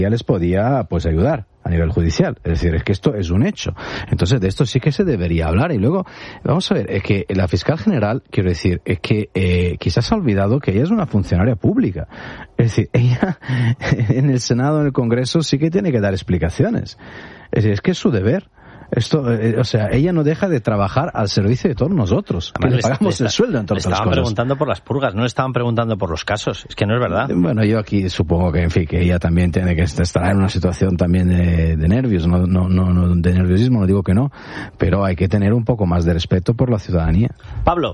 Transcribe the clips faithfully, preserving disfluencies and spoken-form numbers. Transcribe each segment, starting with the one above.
ya les podía pues ayudar a nivel judicial. Es decir, es que esto es un hecho. Entonces, de esto sí que se debería hablar. Y luego, vamos a ver, es que la fiscal general, quiero decir, es que eh, quizás ha olvidado que ella es una funcionaria pública. Es decir, ella en el Senado, en el Congreso, sí que tiene que dar explicaciones. Es decir, es que es su deber. Esto, eh, o sea, ella no deja de trabajar al servicio de todos nosotros, que le pagamos el sueldo, entre otras cosas. Estaban preguntando por las purgas, no estaban preguntando por los casos. Es que no es verdad. Bueno, yo aquí supongo que, en fin, que ella también tiene que estar en una situación también de, de nervios, no, no, no, no de nerviosismo, no digo que no, pero hay que tener un poco más de respeto por la ciudadanía. Pablo.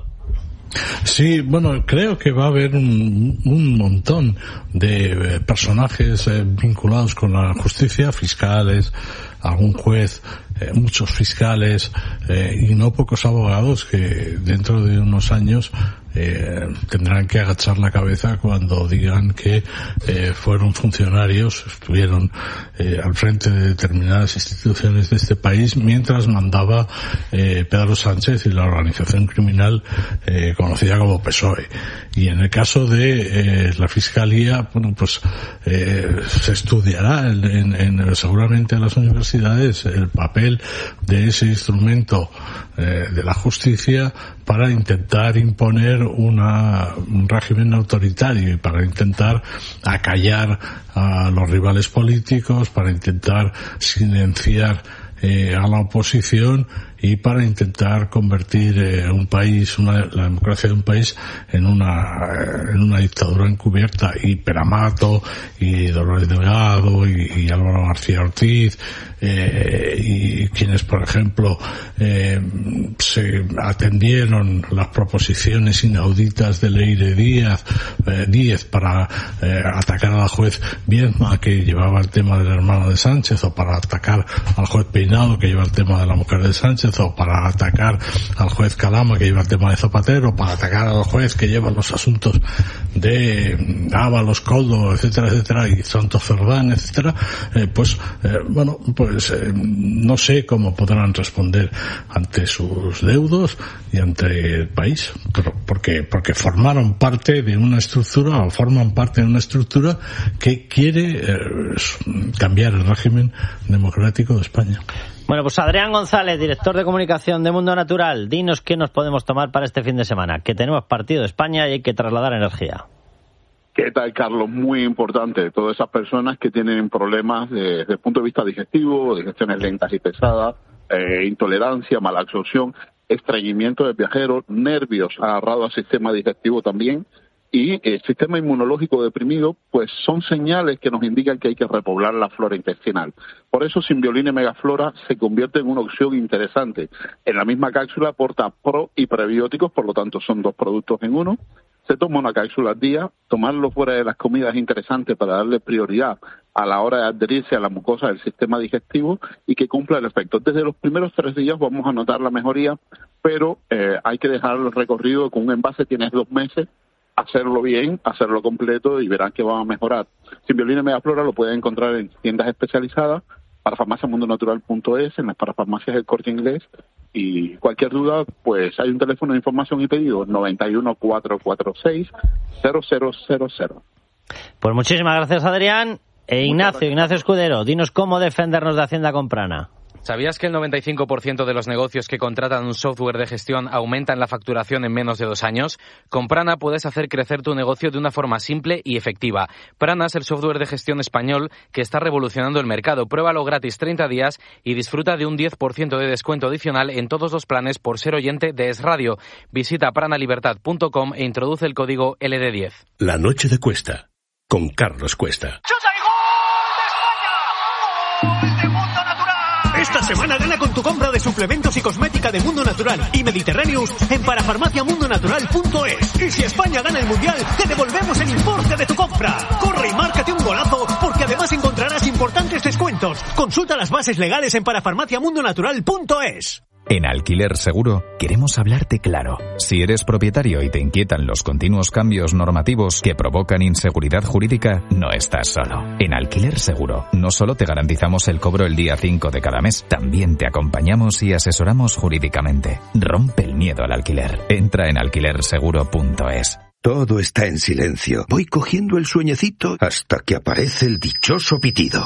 Sí, bueno, creo que va a haber un, un montón de personajes eh, vinculados con la justicia, fiscales, algún juez, eh, muchos fiscales eh, y no pocos abogados que dentro de unos años eh, tendrán que agachar la cabeza cuando digan que eh, fueron funcionarios, estuvieron eh, al frente de determinadas instituciones de este país mientras mandaba eh, Pedro Sánchez y la organización criminal eh, conocida como P S O E. Y en el caso de eh, la Fiscalía, bueno, pues eh, se estudiará en, en, en, seguramente en las universidades el papel de ese instrumento eh, de la justicia para intentar imponer una, un régimen autoritario y para intentar acallar a los rivales políticos, para intentar silenciar eh, a la oposición y para intentar convertir eh, un país, una, la democracia de un país en una en una dictadura encubierta. Y Peramato y Dolores Delgado y, y Álvaro García Ortiz eh, y quienes, por ejemplo, eh, se atendieron las proposiciones inauditas de Leire Díaz, eh, Díez para eh, atacar a la juez Viedma, que llevaba el tema del hermano de Sánchez, o para atacar al juez Peinado, que lleva el tema de la mujer de Sánchez, o para atacar al juez Calama, que lleva el tema de Zapatero, para atacar al juez que lleva los asuntos de Ábalos, Coldo, etcétera, etcétera, y Santos Cerdán, etcétera, eh, pues, eh, bueno, pues eh, no sé cómo podrán responder ante sus deudos y ante el país, pero porque, porque formaron parte de una estructura, o forman parte de una estructura que quiere eh, cambiar el régimen democrático de España. Bueno, pues Adrián González, director de comunicación de Mundo Natural, dinos qué nos podemos tomar para este fin de semana, que tenemos partido de España y hay que trasladar energía. ¿Qué tal, Carlos? Muy importante. Todas esas personas que tienen problemas de, desde el punto de vista digestivo, digestiones lentas y pesadas, eh, intolerancia, mala absorción, estreñimiento del viajero, nervios agarrados al sistema digestivo también, y el sistema inmunológico deprimido, pues son señales que nos indican que hay que repoblar la flora intestinal. Por eso Symbiolina Megaflora se convierte en una opción interesante. En la misma cápsula aporta pro y prebióticos, por lo tanto son dos productos en uno. Se toma una cápsula al día, tomarlo fuera de las comidas es interesante para darle prioridad a la hora de adherirse a la mucosa del sistema digestivo y que cumpla el efecto. Desde los primeros tres días vamos a notar la mejoría, pero eh, hay que dejar el recorrido con un envase, tienes dos meses, hacerlo bien, hacerlo completo y verán que va a mejorar. Symbiolina Megaflora lo pueden encontrar en tiendas especializadas, para farmacia mundo natural punto es, en las parafarmacias del Corte Inglés, y cualquier duda, pues hay un teléfono de información y pedido, noventa y uno, cuatrocientos cuarenta y seis, cero cero cero cero. Pues muchísimas gracias, Adrián. E Ignacio, Ignacio Escudero, dinos cómo defendernos de Hacienda con Prana. ¿Sabías que el noventa y cinco por ciento de los negocios que contratan un software de gestión aumentan la facturación en menos de dos años? Con Prana puedes hacer crecer tu negocio de una forma simple y efectiva. Prana es el software de gestión español que está revolucionando el mercado. Pruébalo gratis treinta días y disfruta de un diez por ciento de descuento adicional en todos los planes por ser oyente de Es Radio. Visita pranalibertad punto com e introduce el código L D diez. La noche de Cuesta, con Carlos Cuesta. Esta semana gana con tu compra de suplementos y cosmética de Mundo Natural y Mediterráneos en parafarmacia mundo natural punto es. Y si España gana el Mundial, te devolvemos el importe de tu compra. Corre y márcate un golazo, porque además encontrarás importantes descuentos. Consulta las bases legales en parafarmacia mundo natural punto es. En Alquiler Seguro queremos hablarte claro. Si eres propietario y te inquietan los continuos cambios normativos que provocan inseguridad jurídica, no estás solo. En Alquiler Seguro no solo te garantizamos el cobro el día cinco de cada mes, también te acompañamos y asesoramos jurídicamente. Rompe el miedo al alquiler. Entra en alquiler seguro punto es. Todo está en silencio. Voy cogiendo el sueñecito hasta que aparece el dichoso pitido.